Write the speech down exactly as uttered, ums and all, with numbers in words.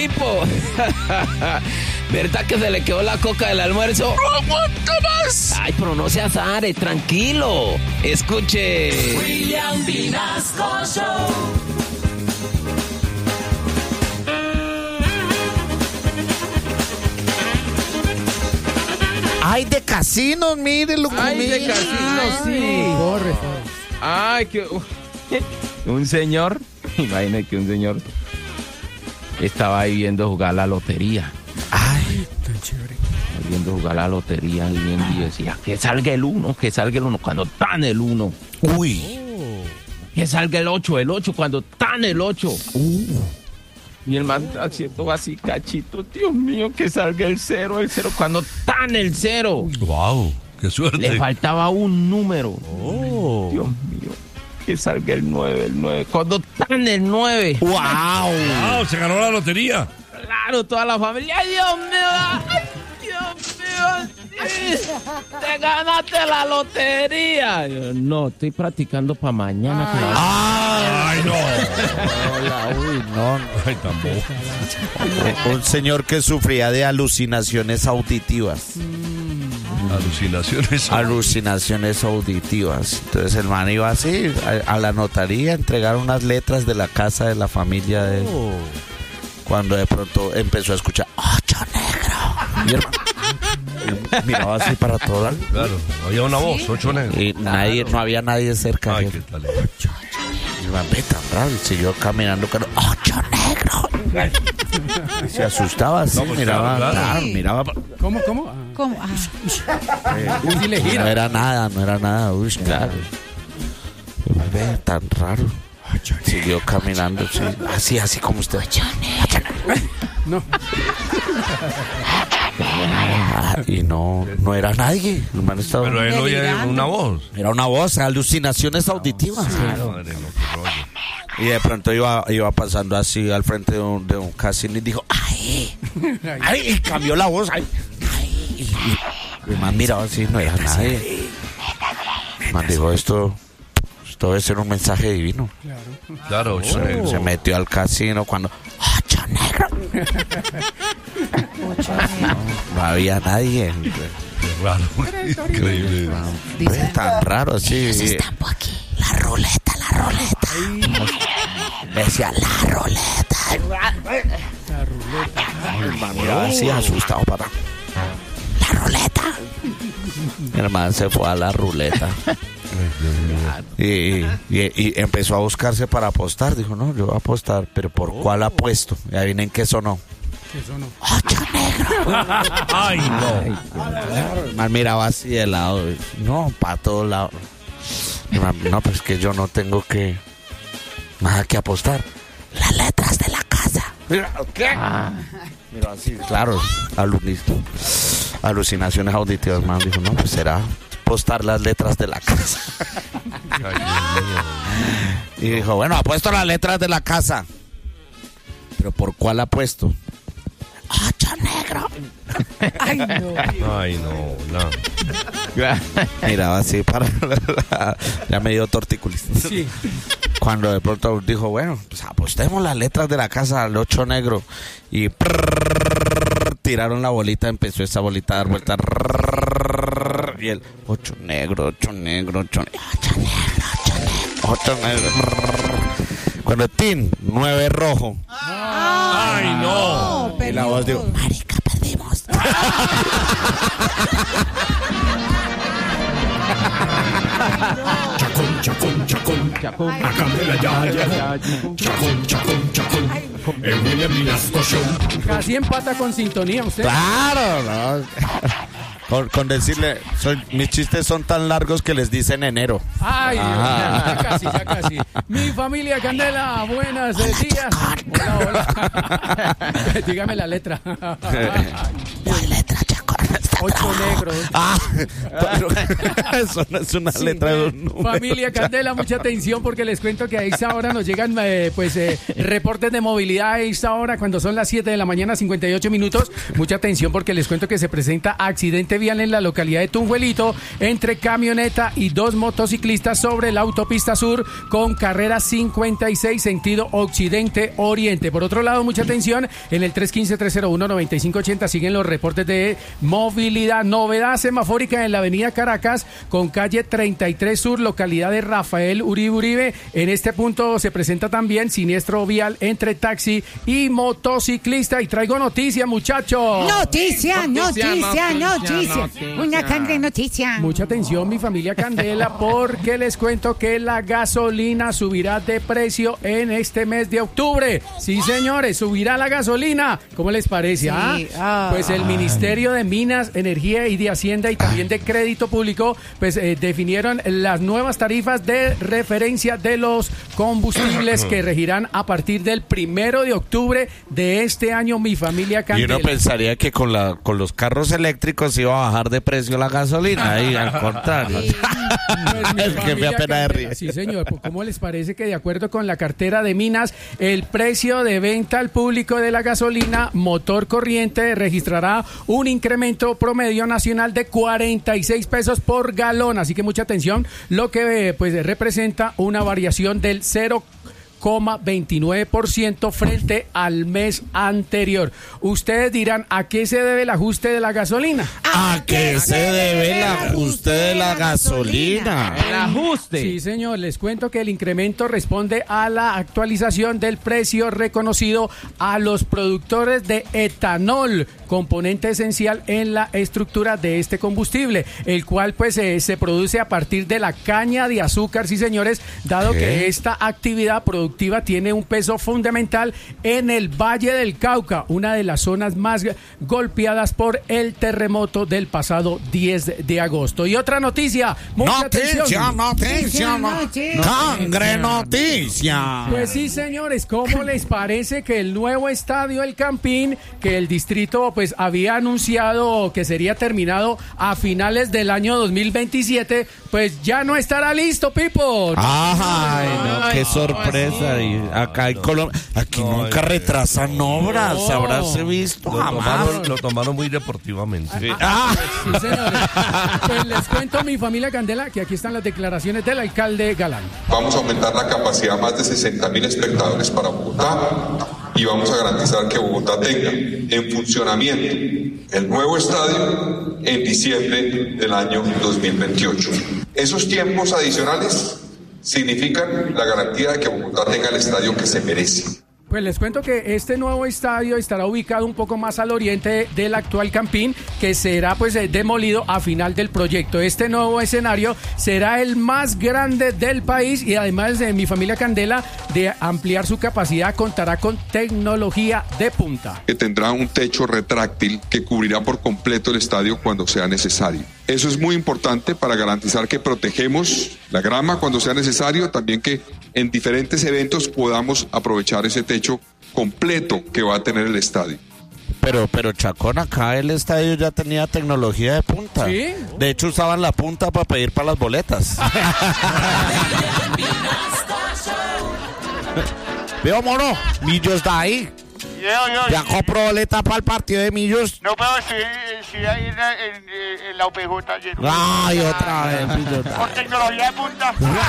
Pipo. ¿Verdad que se le quedó la coca del almuerzo? ¡No aguanta más! Ay, pero no seas are, tranquilo. Escuche. William Vinasco Show. Ay, de casinos, mírenlo. Ay, de casinos, sí. Corre, corre. Ay, que... Un señor, imagínate que un señor estaba ahí viendo jugar la lotería. Ay, Tan chévere. Viendo jugar la lotería y viendo y decía, que salga el uno, que salga el uno, cuando tan el uno. uy. Que salga el ocho, el ocho, cuando tan el ocho. Uh. Y el man haciendo así cachito, Dios mío, que salga el cero, el cero, cuando tan el cero. ¡Wow! ¡Qué suerte! Le faltaba un número. Oh. Dios mío, que salga el nueve, el nueve, cuando tan el nueve. Wow. ¡Wow! ¡Se ganó la lotería! Claro, toda la familia. ¡Ay, Dios mío! ¡Ay, Dios mío! Sí, ¡te ganaste la lotería! Yo, no, estoy practicando para mañana. Que va- ¡Ay, no! Hola, uy, no, no. ¡Ay, tampoco! Un señor que sufría de alucinaciones auditivas. Alucinaciones. Alucinaciones auditivas. Entonces el man iba así a, a la notaría a entregar unas letras de la casa de la familia de él. Cuando de pronto empezó a escuchar ocho negro. Y el man- él miraba así para todo lado. Claro, había una voz, ocho negros. Y nadie, no había nadie cerca Ay, de qué él. tal. Y el man, ve tan raro, y siguió caminando con ocho negro. Y se asustaba así, No, pues, miraba, claro, claro. claro, miraba. ¿Cómo, cómo? Ah, ¿Cómo? Ah. sí le No gira. era nada, no era nada, uy, claro. Y me ve tan raro. Siguió caminando, sí, así, así como usted. No. Y no, no era nadie. El man estaba- Pero él oía Delirando. una voz. Era una voz, alucinaciones auditivas. Madre, no, qué rollo. Y de pronto iba, iba pasando así al frente de un, de un casino y dijo, ¡ay! ¡Ay! Y cambió la voz, ¡ay! ¡Ay! Y, y el man miraba así, no era nadie. El man dijo, esto, esto debe ser un mensaje divino. Claro, ocho negros. Se metió al casino cuando, ¡ocho negro! No había nadie. Qué raro. Increíble. Ve, tan raro así. aquí. La ruleta, la ruleta. Decía, la ruleta. La ruleta. El man miraba así asustado para... La ruleta. Mi hermano se fue a la ruleta. Y, y, y empezó a buscarse para apostar. Dijo, no, yo voy a apostar, pero ¿por cuál apuesto? Y adivinen qué sonó. ¿Qué sonó? ¡Ocho negro! ¡Ay, no! El man miraba así de lado. No, para todos lados. Y el man, no, pues que yo no tengo que... Nada que apostar. Las letras de la casa. ¿Qué? Mira, así, claro, alumnista. Alucinaciones auditivas, man. Dijo, no, pues será apostar las letras de la casa. Ay, Dios mío. Y dijo, bueno, apuesto las letras de la casa. ¿Pero por cuál apuesto? Ocho negro. Ay, no. Ay, no, no. Miraba así para... Ya me dio tortícolis. Sí. Cuando de pronto dijo, bueno, pues apostemos las letras de la casa al ocho negro. Y prrrr, tiraron la bolita, empezó esa bolita a dar vueltas. Y el ocho negro, ocho negro, ocho negro, ocho negro, ocho negro, ocho negro. Cuando tin, nueve rojo. ¡Ay, no! No, Y la voz dijo, perdimos. marica, perdimos. Chacón, chacón, chacón. Acá me la yaya. Chacón, chacón, chacón. El William Vinasco Show. Casi empata con sintonía usted. Claro, no. Con, con decirle, soy, mis chistes son tan largos que les dicen enero. Ay, Ah. ya casi, ya casi. Mi familia Candela, buenos días. Hola, hola. Dígame la letra. ¿Cuál letra, Chacón? Está Ocho negros. Ah, pero eso no es una letra de un número. Familia Candela, mucha atención porque les cuento que a esta hora nos llegan eh, pues eh, reportes de movilidad a esta hora cuando son las siete de la mañana, cincuenta y ocho minutos. Mucha atención porque les cuento que se presenta accidente vial en la localidad de Tunjuelito entre camioneta y dos motociclistas sobre la autopista sur con carrera cincuenta y seis sentido occidente-oriente. Por otro lado, mucha atención, en el tres uno cinco, tres cero uno, nueve cinco ocho cero siguen los reportes de movilidad. Novedad semafórica en la avenida Caracas con calle treinta y tres Sur, localidad de Rafael Uribe Uribe. En este punto se presenta también siniestro vial entre taxi y motociclista. Y traigo noticia, muchachos. Noticia, noticia, noticia, noticia. noticia. Una grande noticia. Mucha atención, mi familia Candela, porque les cuento que la gasolina subirá de precio en este mes de octubre. Sí, señores, subirá la gasolina. ¿Cómo les parece? ¿Ah? Sí, ah. Pues el Ministerio de Minas, Energía y de Hacienda y también de Crédito Público, pues eh, definieron las nuevas tarifas de referencia de los combustibles que regirán a partir del primero de octubre de este año, mi familia Y Candela. uno pensaría que con la con los carros eléctricos iba a bajar de precio la gasolina, y al contrario. Pues, mi Es que me familia apena de Candela, reír. sí, señor. Pues, ¿cómo les parece que de acuerdo con la cartera de Minas, el precio de venta al público de la gasolina motor corriente registrará un incremento promedio nacional de cuarenta y seis pesos por galón? Así que mucha atención, lo que eh, pues representa una variación del cero coma veintinueve por ciento frente al mes anterior. Ustedes dirán, ¿a qué se debe el ajuste de la gasolina? ¿A qué se debe el ajuste de la gasolina? El ajuste. Sí, señor, les cuento que el incremento responde a la actualización del precio reconocido a los productores de etanol, componente esencial en la estructura de este combustible, el cual pues eh, se produce a partir de la caña de azúcar, sí, señores, dado ¿Qué? que esta actividad productiva tiene un peso fundamental en el Valle del Cauca, una de las zonas más golpeadas por el terremoto del pasado diez de agosto. Y otra noticia, mucha Noticia, atención. noticia, no- cangre noticia. Pues sí, señores, ¿cómo les parece que el nuevo estadio El Campín, que el distrito pues había anunciado que sería terminado a finales del año dos mil veintisiete, pues ya no estará listo, Pipo? Ay, no, qué Ay, sorpresa. Y acá en Colombia, aquí No, nunca eh, retrasan obras, no. habráse visto Lo jamás. tomaron, lo tomaron muy deportivamente. Ah, Sí, señores. Pues les cuento a mi familia Candela que aquí están las declaraciones del alcalde Galán. Vamos a aumentar la capacidad a más de sesenta mil espectadores para Bogotá y vamos a garantizar que Bogotá tenga en funcionamiento el nuevo estadio en diciembre del año dos mil veintiocho. Esos tiempos adicionales significan la garantía de que Bogotá tenga el estadio que se merece. Pues les cuento que este nuevo estadio estará ubicado un poco más al oriente del actual Campín, que será pues eh, demolido a final del proyecto. Este nuevo escenario será el más grande del país y además de mi familia Candela de ampliar su capacidad contará con tecnología de punta. Que tendrá un techo retráctil que cubrirá por completo el estadio cuando sea necesario. Eso es muy importante para garantizar que protegemos la grama cuando sea necesario, también que en diferentes eventos podamos aprovechar ese techo completo que va a tener el estadio. pero, pero Chacón, acá el estadio ya tenía tecnología de punta. ¿Sí? De hecho, usaban la punta para pedir para las boletas. Veo, mono, Millos está ahí. Yo, yo, Ya compró boleta para el partido de Millos. no, pero estoy, estoy ahí en, la- en- en la U P J. lleno. Ay, otra vez, Millos. Con tecnología de punta.